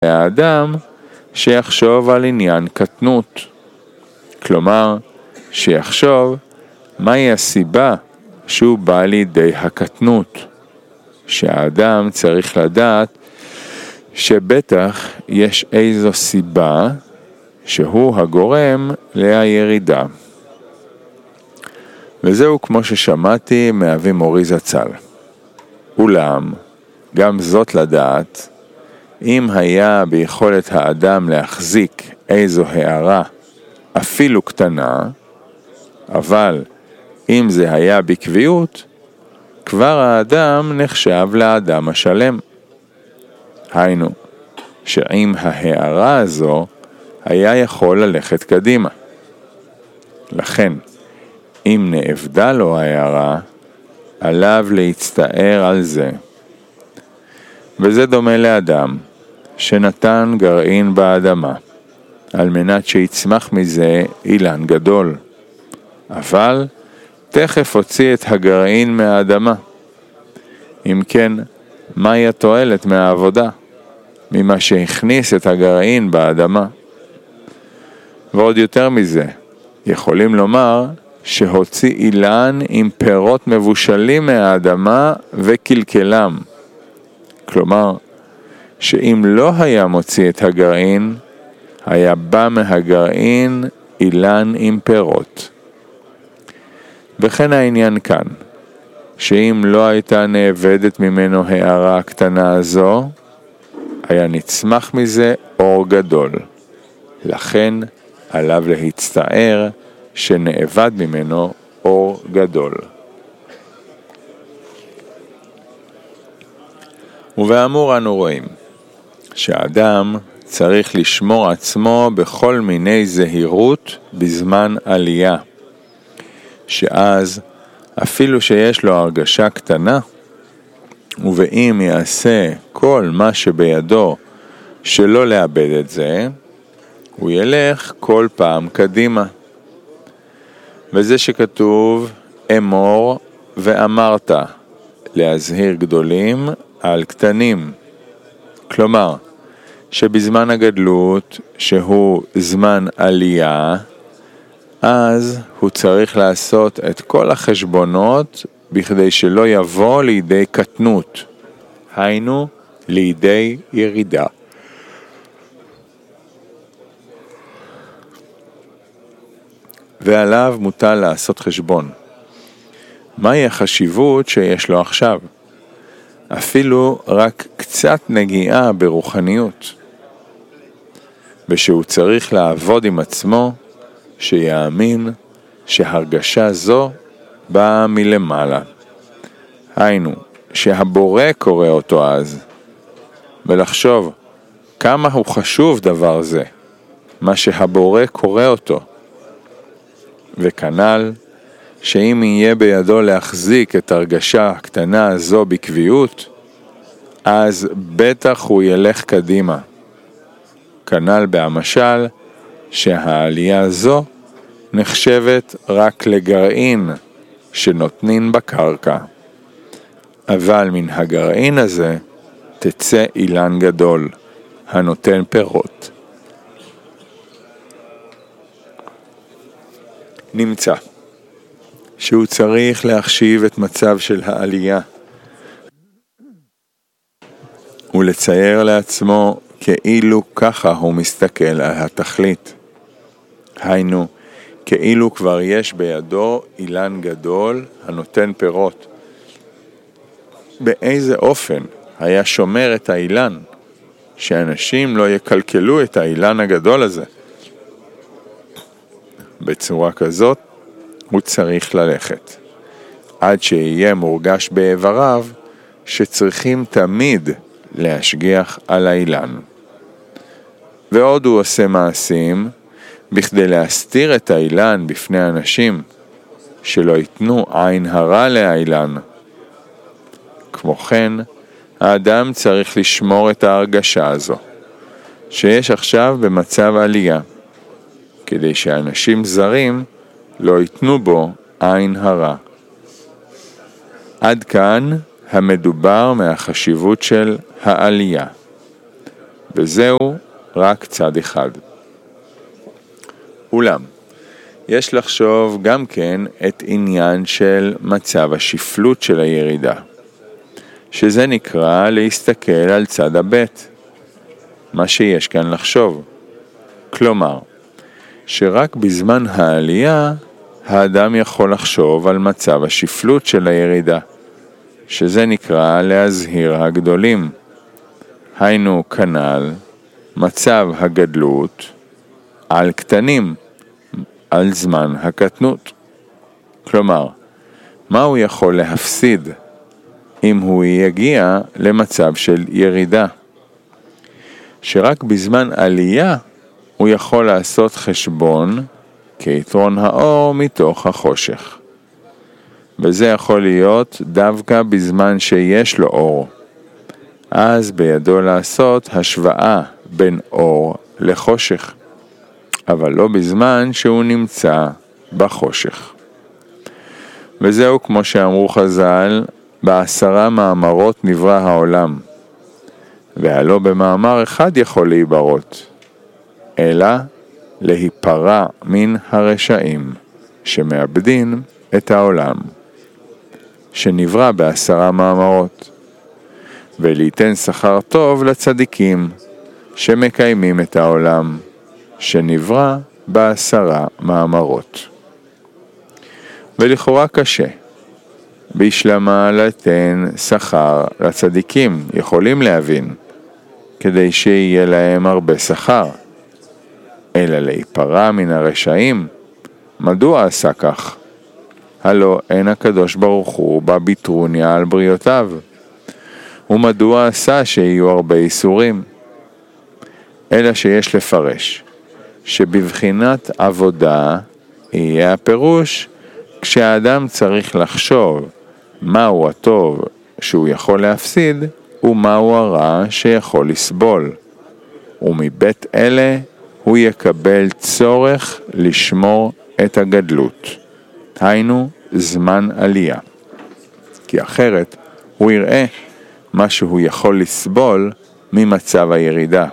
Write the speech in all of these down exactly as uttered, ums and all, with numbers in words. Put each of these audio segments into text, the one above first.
האדם שיחשוב על עניין קטנות. כלומר, שיחשוב מהי הסיבה שהוא בא לידי הקטנות. שהאדם צריך לדעת שבטח יש איזו סיבה שהוא הגורם לירידה. וזהו כמו ששמעתי מאבי מורי זצ"ל. אולם, גם זאת לדעת, אם היה ביכולת האדם להחזיק איזו הערה, אפילו קטנה, אבל אם זה היה בקביעות, כבר האדם נחשב לאדם השלם. היינו, שעם ההערה הזו היה יכול ללכת קדימה. לכן, אם נאבדה לו ההערה, עליו להצטער על זה. וזה דומה לאדם שנתן גרעין באדמה, על מנת שיצמח מזה אילן גדול. אבל תכף הוציא את הגרעין מהאדמה. אם כן, מהי התועלת מהעבודה? ממה שהכניס את הגרעין באדמה. ועוד יותר מזה, יכולים לומר שהוציא אילן עם פירות מבושלים מהאדמה וקלקלם. כלומר, שאם לא היה מוציא את הגרעין, היה בא מהגרעין אילן עם פירות. וכן העניין כאן, שאם לא הייתה נאבדת ממנו הערה הקטנה הזו, היה נצמח מזה אור גדול. לכן עליו להצטער שנאבד ממנו אור גדול. ובאמור אנו רואים שהאדם צריך לשמור עצמו בכל מיני זהירות בזמן עלייה, שאז אפילו שיש לו הרגשה קטנה, ואם יעשה כל מה שבידו שלא לאבד את זה, הוא ילך כל פעם קדימה. וזה שכתוב אמור ואמרת, להזהיר גדולים על קטנים. כלומר, שבזמן הגדלות, שהוא זמן עלייה, אז הוא צריך לעשות את כל החשבונות בכדי שלא יבוא לידי קטנות, היינו לידי ירידה. ועליו מוטל לעשות חשבון. מהי החשיבות שיש לו עכשיו? אפילו רק קצת נגיעה ברוחניות. ושהוא צריך לעבוד עם עצמו, שיאמין שהרגשה זו באה מלמעלה. היינו, שהבורא קורא אותו אז. ולחשוב כמה הוא חשוב דבר זה, מה שהבורא קורא אותו. וכנ"ל, שאם יהיה בידו להחזיק את הרגשה הקטנה הזו בקביעות, אז בטח הוא ילך קדימה. כנ"ל בהמשל, שהעלייה הזו נחשבת רק לגרעין שנותנים בקרקע. אבל מן הגרעין הזה תצא אילן גדול, הנותן פירות. נמצא שהוא צריך להחשיב את מצב של העלייה ולצייר לעצמו כאילו ככה הוא מסתכל על התכלית. היינו, כאילו כבר יש בידו אילן גדול הנותן פירות. באיזה אופן היה שומר את האילן, שאנשים לא יקלקלו את האילן הגדול הזה? בצורה כזאת הוא צריך ללכת, עד שיהיה מורגש באיבריו שצריכים תמיד להשגיח על האילן. ועוד הוא עושה מעשים בכדי להסתיר את האילן בפני אנשים, שלא ייתנו עין הרע לאילן. כמו כן, האדם צריך לשמור את ההרגשה הזו, שיש עכשיו במצב עלייה, כדי שאנשים זרים לא ייתנו בו עין הרע. עד כאן המדובר מהחשיבות של העלייה. וזהו רק צד אחד. אולם, יש לחשוב גם כן את עניין של מצב השפלות של הירידה, שזה נקרא להסתכל על צד הבית, מה שיש כאן לחשוב. כלומר, שרק בזמן העלייה האדם יכול לחשוב על מצב השפלות של הירידה, שזה נקרא להזהיר הגדולים. היינו כנ"ל מצב הגדלות על קטנים, על זמן הקטנות. כלומר, מה הוא יכול להפסיד אם הוא יגיע למצב של ירידה? שרק בזמן עלייה הוא יכול לעשות חשבון כיתרון האור מתוך החושך. וזה יכול להיות דווקא בזמן שיש לו אור. אז בידו לעשות השוואה בין אור לחושך, אבל לא בזמן שהוא נמצא בחושך. וזהו כמו שאמרו חז"ל, בעשרה מאמרות נברא העולם, והלא במאמר אחד יכול להיברות, אלא להיפרע מן הרשעים שמאבדים את העולם, שנברא בעשרה מאמרות, וליתן שכר טוב לצדיקים שמקיימים את העולם, שנברא בעשרה מאמרות. ולכאורה קשה בשלמה לתן שכר לצדיקים, יכולים להבין, כדי שיהיה להם הרבה שכר, אלא להיפרע מן הרשעים. מדוע עשה כך? הלא אין הקדוש ברוך הוא בביטרוניה על בריאותיו. ומדוע עשה שיהיו הרבה איסורים? אלא שיש לפרש שבבחינת עבודה יהיה הפירוש כשהאדם צריך לחשוב מהו הטוב שהוא יכול להפסיד ומהו הרע שיכול לסבול, ומבית אלה הוא יקבל צורך לשמור את הגדלות, היינו זמן עלייה, כי אחרת הוא יראה מה שהוא יכול לסבול ממצב הירידה.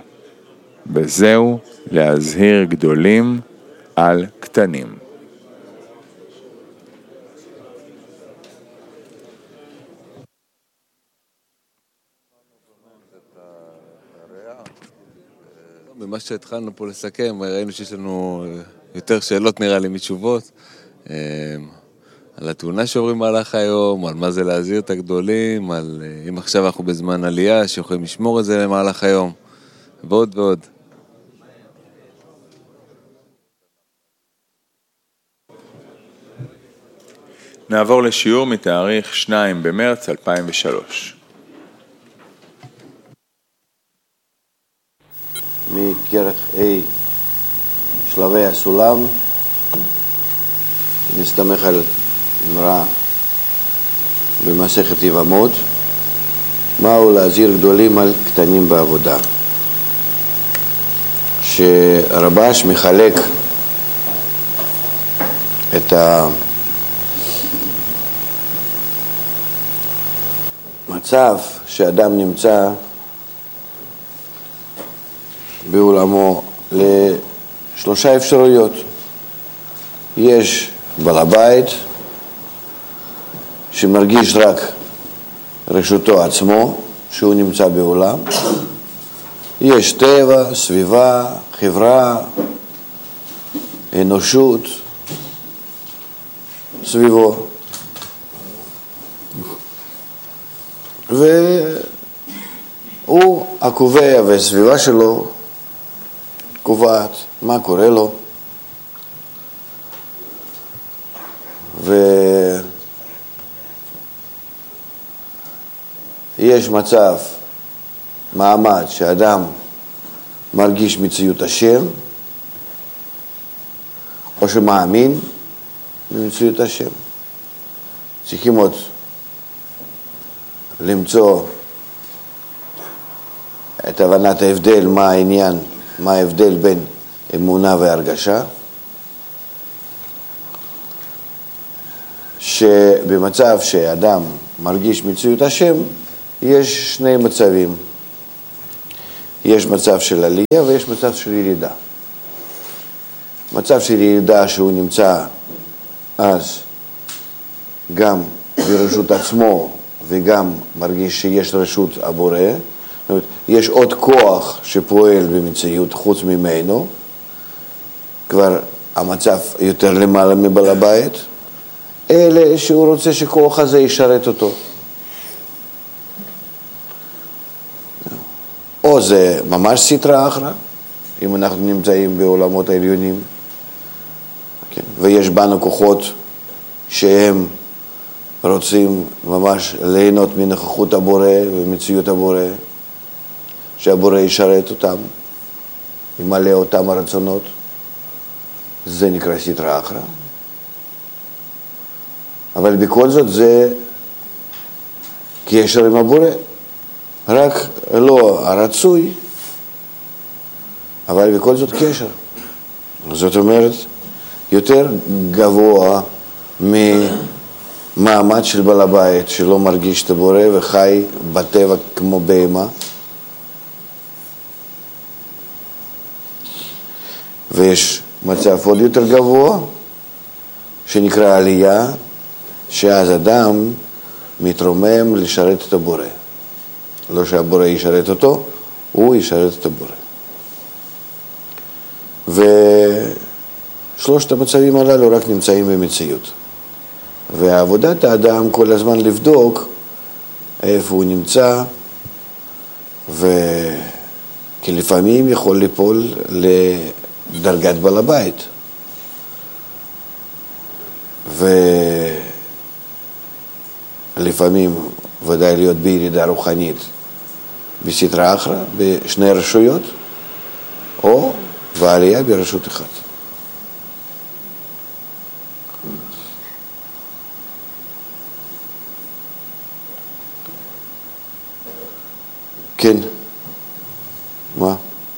וזהו להזהיר גדולים על קטנים. במה שהתחלנו פה לסכם, ראינו שיש לנו יותר שאלות נראה לי מתשובות, על התאונה שעוברים מהלך היום, על מה זה להזהיר את הגדולים, על אם עכשיו אנחנו בזמן עלייה שיכולים לשמור את זה למהלך היום, ועוד ועוד. נעבור לשיעור מתאריך שניים במרץ אלפיים ושלוש. מכרך A שלבי הסולם, נסתמך על אמרה במסכת יבמות, מהו להזהיר גדולים על קטנים בעבודה. שרבש מחלק את המצב שאדם נמצא בעולמו לשלושה אפשרויות. יש בעל הבית שמרגיש רק רשותו עצמו שהוא נמצא בעולם, יש טבע, סביבה, חברה, אנושות סביבו, והוא הקובע והסביבה שלו קובעת מה קורה לו, ויש מצב, מעמד שאדם מרגיש מציאות השם או שמאמין במציאות השם. צריכים עוד למצוא את הבנת ההבדל, מה העניין, מה ההבדל בין אמונה והרגשה. שבמצב שאדם מרגיש מציאות השם יש שני מצבים. יש מצב של עלייה ויש מצב של ירידה. מצב של ירידה שהוא נמצא אז גם ברשות עצמו וגם מרגיש שיש רשות הבורא, זאת אומרת, יש עוד כוח שפועל במציאות חוץ ממנו, כבר המצב יותר למעלה מבעל הבית, אלה שהוא רוצה שכוח הזה ישרת אותו. או זה ממש סטרא אחרא, אם אנחנו נמצאים בעולמות העליונים, כן? ויש בנו כוחות שהם רוצים ממש ליהנות מנוכחות הבורא ומציאות הבורא, שהבורא ישרת אותם, ימלא אותם הרצונות, זה נקרא סטרא אחרא. אבל בכל זאת זה קשר עם הבורא, רק לא הרצוי, אבל בכל זאת קשר. זאת אומרת, יותר גבוה ממעמד של בעל הבית שלא מרגיש את הבורא וחי בטבע כמו בהמה. ויש מצב עוד יותר גבוה שנקרא עלייה, שאז אדם מתרומם לשרת את הבורא. לא שהבורא ישרת אותו, הוא ישרת את הבורא. ושלושת המצבים הללו רק נמצאים במציאות. ועבודת האדם כל הזמן לבדוק איפה הוא נמצא, כי לפעמים יכול ליפול לדרגת בעל הבית. ולפעמים ודאי להיות בירידה רוחנית בסטרא אחרא, בשני רשויות, או בעלייה ברשות אחת. כן. מה?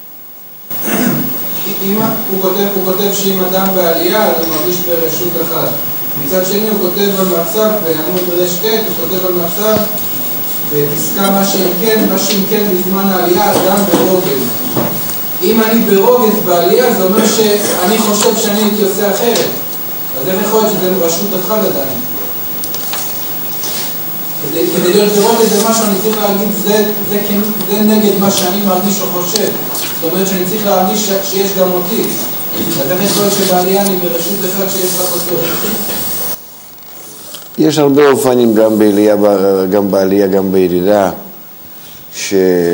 אם הוא כותב, הוא כותב שאם אדם בעלייה, אז הוא מרגיש ברשות אחת. מצד שני הוא כותב במצב, בעמוד רשת, הוא כותב במצב, בפסקה מה שאם כן, מה שאם כן בזמן העלייה, אדם ברוגז. אם אני ברוגז בעלייה, זה אומר שאני חושב שאני הייתי עושה אחרת. אז איך יכול להיות שזה רשות אחת עדיין? כדי, כדי להיות ברוגז זה משהו, אני צריך להגיד, זה, זה, זה נגד מה שאני מרגיש או חושב. זאת אומרת שאני צריך להרגיש שיש גם אותי. אז איך יכול להיות שבעלייה אני ברשות אחד שיש רק אותו? יש הרבה אופנים גם בעלייה, גם בעלייה, גם בירידה, ש...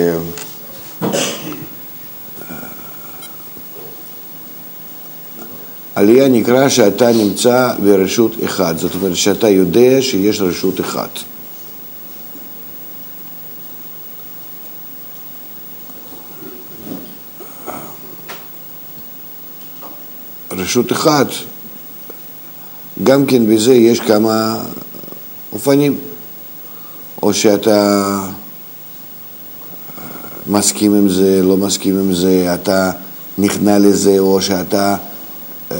עלייה נקרא שאתה נמצא ברשות אחד, זאת אומרת שאתה יודע שיש רשות אחת. רשות אחת, גם כן בזה יש כמה אופנים, או שאתה מסכים עם זה, לא מסכים עם זה, אתה נכנע לזה, או שאתה אה,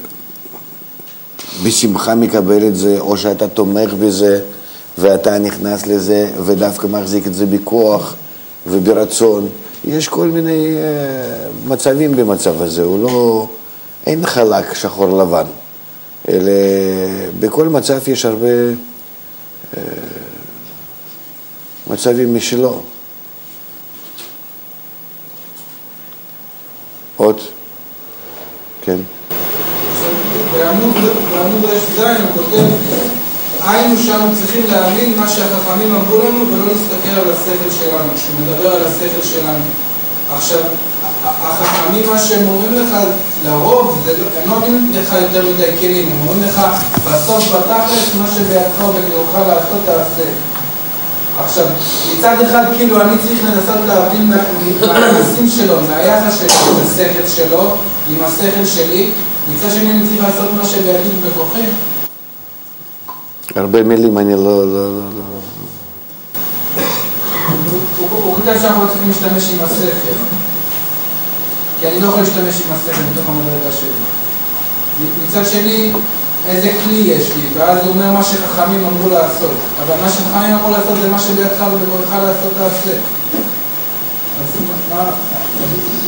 בשמחה מקבל את זה, או שאתה תומך בזה ואתה נכנס לזה ודווקא מחזיק את זה בכוח וברצון. יש כל מיני אה, מצבים במצב הזה, הוא לא, אין חלק שחור לבן, אלא בכל מצב יש הרבה אה, מצבים משלו. עוד? כן. בעמוד רשת זין הוא כותב, היינו שם צריכים להאמין מה שהחכמים אמרו לנו ולא להסתכל על השכל שלנו, כשהוא מדבר על השכל שלנו. עכשיו, החכמים מה שהם אומרים לך לרוב, הם לא אומרים לך יותר מדי כלים, הם אומרים לך בסוף בתכלס מה שבידך ובכוחך לעשות תעשה. עכשיו, מצד אחד כאילו אני צריך לנסות להבין מהיחסים שלו, מהיחס שלו, מהשכל שלו, עם השכל שלי, מצד שני אני צריך לעשות מה שבידי ובכוחי. הרבה מילים אני לא... לא, לא, לא. הוא כותב שאנחנו צריכים להשתמש עם השכל, כי אני לא יכול להשתמש עם השכל מתוך המדרגה שלי. מצד שני, איזה כלי יש לי, ואז הוא אומר מה שחכמים אמרו לעשות. אבל מה שחכמים אמרו לעשות זה מה שבידך ובכוחך לעשות תעשה. אז מה...